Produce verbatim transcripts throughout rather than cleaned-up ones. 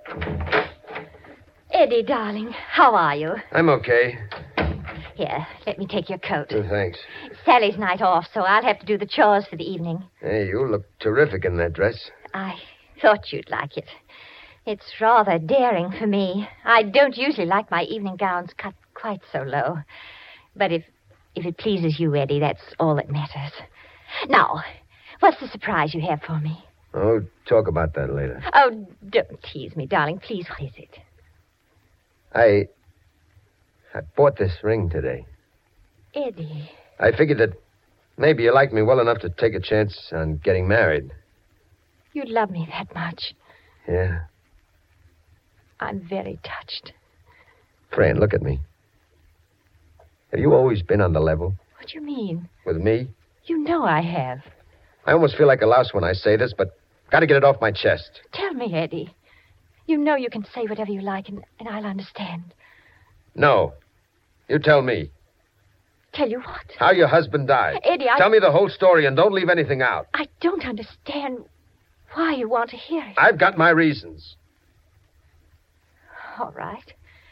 Eddie, darling, how are you? I'm okay. Here, let me take your coat. Oh, thanks. It's Sally's night off, so I'll have to do the chores for the evening. Hey, you look terrific in that dress. I thought you'd like it. It's rather daring for me. I don't usually like my evening gowns cut quite so low. But if if it pleases you, Eddie, that's all that matters. Now, what's the surprise you have for me? Oh, talk about that later. Oh, don't tease me, darling. Please, what is it? I... I bought this ring today. Eddie. I figured that maybe you like me well enough to take a chance on getting married. You love me that much. Yeah. I'm very touched. Fran, look at me. Have you always been on the level? What do you mean? With me? You know I have. I almost feel like a louse when I say this, but got to get it off my chest. Tell me, Eddie. You know you can say whatever you like, and, and I'll understand. No. You tell me. Tell you what? How your husband died. Eddie, I... Tell me the whole story and don't leave anything out. I don't understand why you want to hear it. I've got my reasons. All right.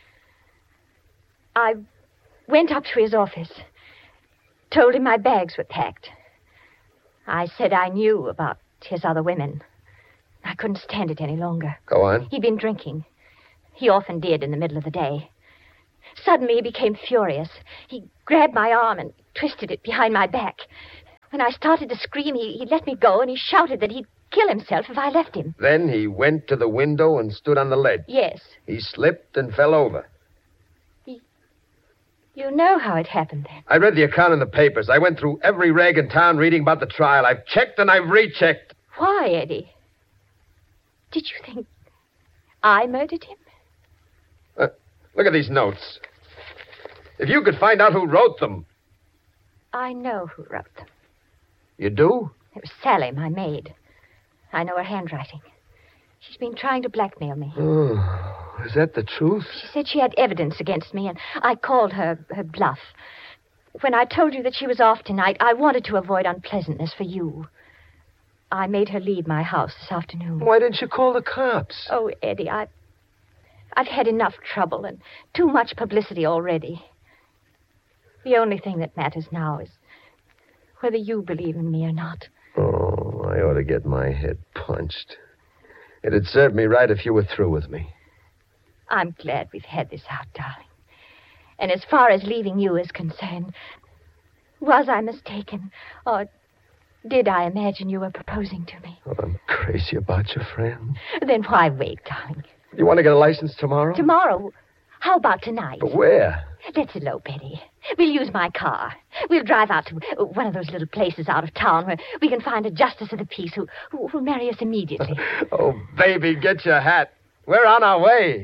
I went up to his office, told him my bags were packed. I said I knew about his other women. I couldn't stand it any longer. Go on. He'd been drinking. He often did in the middle of the day. Suddenly he became furious. He grabbed my arm and twisted it behind my back. When I started to scream, he, he let me go, and he shouted that he'd kill himself if I left him. Then he went to the window and stood on the ledge. Yes. He slipped and fell over. He... You know how it happened then. I read the account in the papers. I went through every rag in town reading about the trial. I've checked and I've rechecked. Why, Eddie? Did you think I murdered him? Uh, look at these notes. If you could find out who wrote them. I know who wrote them. You do? It was Sally, my maid. I know her handwriting. She's been trying to blackmail me. Oh, is that the truth? She said she had evidence against me, and I called her her bluff. When I told you that she was off tonight, I wanted to avoid unpleasantness for you. I made her leave my house this afternoon. Why didn't you call the cops? Oh, Eddie, I, I've had enough trouble and too much publicity already. The only thing that matters now is whether you believe in me or not. Oh, I ought to get my head punched. It'd serve me right if you were through with me. I'm glad we've had this out, darling. And as far as leaving you is concerned, was I mistaken? Or did I imagine you were proposing to me? Oh, I'm crazy about your friend. Then why wait, darling? You want to get a license tomorrow? Tomorrow? How about tonight? But where? Let's elope, Eddie. We'll use my car. We'll drive out to one of those little places out of town where we can find a justice of the peace who who will marry us immediately. Oh, baby, get your hat. We're on our way.